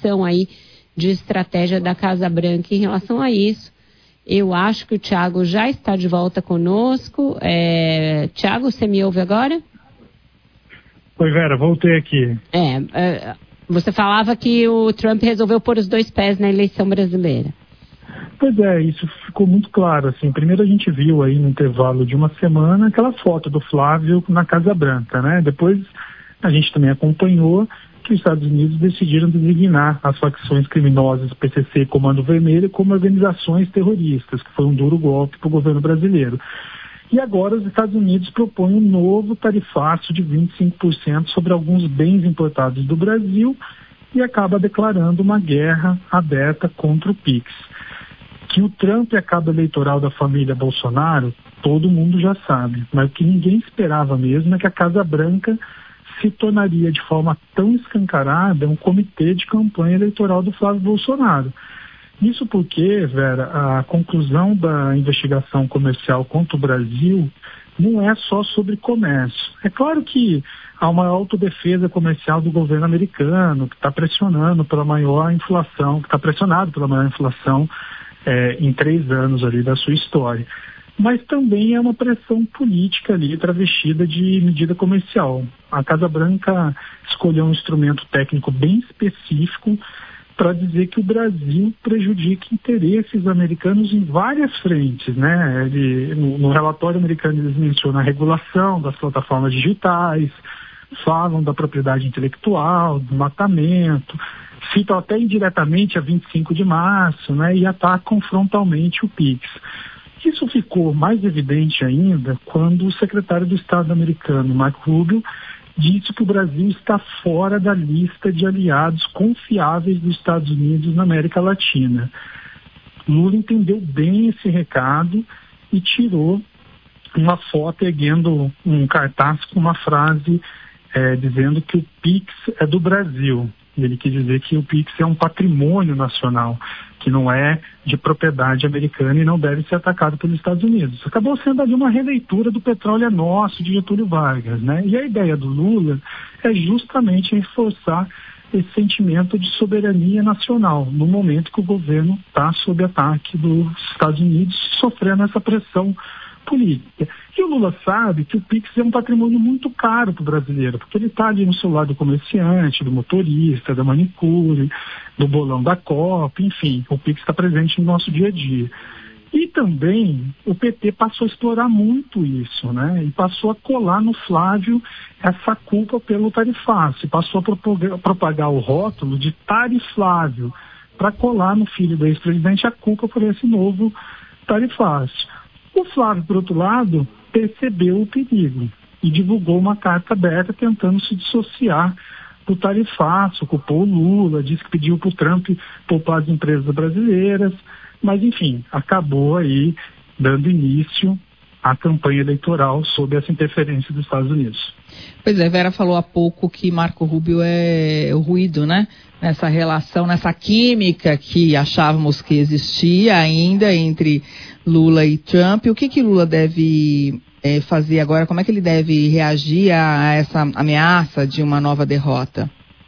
definição aí de estratégia da Casa Branca em relação a isso. Eu acho que o Thiago já está de volta conosco. Thiago, você me ouve agora? Oi, Vera, voltei aqui. Você falava que o Trump resolveu pôr os dois pés na eleição brasileira. Pois é, isso ficou muito claro, assim. Primeiro a gente viu aí no intervalo de uma semana aquela foto do Flávio na Casa Branca, né? Depois a gente também acompanhou que os Estados Unidos decidiram designar as facções criminosas PCC e Comando Vermelho como organizações terroristas, que foi um duro golpe para o governo brasileiro. E agora os Estados Unidos propõem um novo tarifaço de 25% sobre alguns bens importados do Brasil e acaba declarando uma guerra aberta contra o PIX. Que o Trump é cabo eleitoral da família Bolsonaro, todo mundo já sabe, mas o que ninguém esperava mesmo é que a Casa Branca se tornaria de forma tão escancarada um comitê de campanha eleitoral do Flávio Bolsonaro. Isso porque, Vera, a conclusão da investigação comercial contra o Brasil não é só sobre comércio. É claro que há uma autodefesa comercial do governo americano, que está pressionando pela maior inflação, que está pressionado pela maior inflação em 3 anos ali da sua história. Mas também é uma pressão política ali, travestida de medida comercial. A Casa Branca escolheu um instrumento técnico bem específico para dizer que o Brasil prejudica interesses americanos em várias frentes, né? No relatório americano eles mencionam a regulação das plataformas digitais, falam da propriedade intelectual, do matamento, citam até indiretamente a 25 de março, né? E atacam frontalmente o PIX. Isso ficou mais evidente ainda quando o secretário do Estado americano, Marco Rubio, disse que o Brasil está fora da lista de aliados confiáveis dos Estados Unidos na América Latina. Lula entendeu bem esse recado e tirou uma foto erguendo um cartaz com uma frase dizendo que o PIX é do Brasil. E ele quis dizer que o PIX é um patrimônio nacional, que não é de propriedade americana e não deve ser atacado pelos Estados Unidos. Acabou sendo ali uma releitura do Petróleo é Nosso, de Getúlio Vargas, né? E a ideia do Lula é justamente reforçar esse sentimento de soberania nacional, no momento que o governo está sob ataque dos Estados Unidos, sofrendo essa pressão política. E o Lula sabe que o PIX é um patrimônio muito caro para o brasileiro, porque ele está ali no celular do comerciante, do motorista, da manicure, do bolão da Copa, enfim, o PIX está presente no nosso dia a dia. E também o PT passou a explorar muito isso, né? E passou a colar no Flávio essa culpa pelo tarifaço, e passou a propagar o rótulo de tariflávio, para colar no filho do ex-presidente a culpa por esse novo tarifaço. O Flávio, por outro lado, percebeu o perigo e divulgou uma carta aberta tentando se dissociar do tarifaço, culpou o Lula, disse que pediu para o Trump poupar as empresas brasileiras, mas enfim, acabou aí dando início à campanha eleitoral sob essa interferência dos Estados Unidos. Pois é, Vera falou há pouco que Marco Rubio é o ruído, né? Nessa relação, nessa química que achávamos que existia ainda entre Lula e Trump. O que Lula deve fazer agora? Como é que ele deve reagir a essa ameaça de uma nova derrota?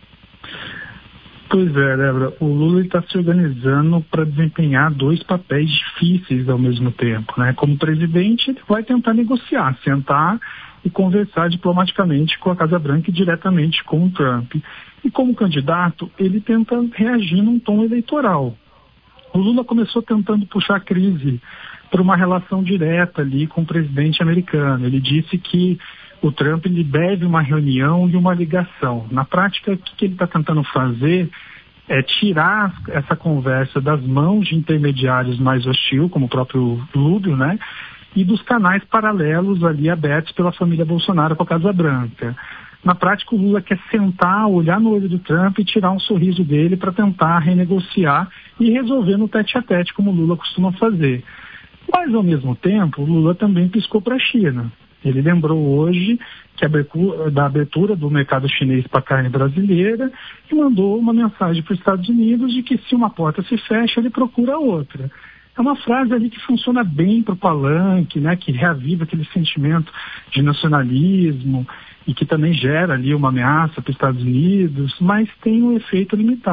Pois é, Débora, o Lula está se organizando para desempenhar 2 papéis difíceis ao mesmo tempo, né? Como presidente, ele vai tentar negociar, sentar e conversar diplomaticamente com a Casa Branca e diretamente com o Trump. E como candidato, ele tenta reagir num tom eleitoral. O Lula começou tentando puxar a crise para uma relação direta ali com o presidente americano. Ele disse que o Trump lhe deve uma reunião e uma ligação. Na prática, o que ele está tentando fazer é tirar essa conversa das mãos de intermediários mais hostil, como o próprio Rubio, né? E dos canais paralelos ali abertos pela família Bolsonaro com a Casa Branca. Na prática, o Lula quer sentar, olhar no olho do Trump e tirar um sorriso dele para tentar renegociar e resolver no tete-a-tete, como o Lula costuma fazer. Mas, ao mesmo tempo, o Lula também piscou para a China. Ele lembrou hoje da abertura do mercado chinês para a carne brasileira e mandou uma mensagem para os Estados Unidos de que se uma porta se fecha, ele procura outra. É uma frase ali que funciona bem para o palanque, né, que reaviva aquele sentimento de nacionalismo e que também gera ali uma ameaça para os Estados Unidos, mas tem um efeito limitado.